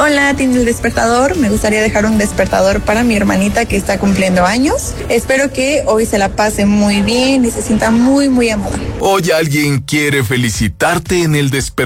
Hola, tiene el despertador. Me gustaría dejar un despertador para mi hermanita que está cumpliendo años. Espero que hoy se la pase muy bien y se sienta muy, muy amada. Hoy alguien quiere felicitarte en el despertador.